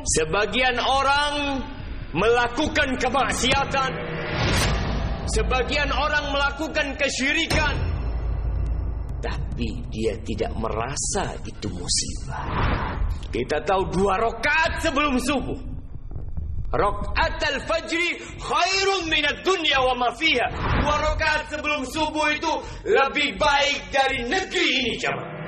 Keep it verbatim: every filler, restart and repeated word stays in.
Sebagian orang melakukan kemaksiatan, sebagian orang melakukan kesyirikan, tapi dia tidak merasa itu musibah. Kita tahu dua rakaat sebelum subuh, rakaat al-fajri khairun minad dunya wa ma fiha. Dua rakaat sebelum subuh itu lebih baik dari negeri ini, jemaah.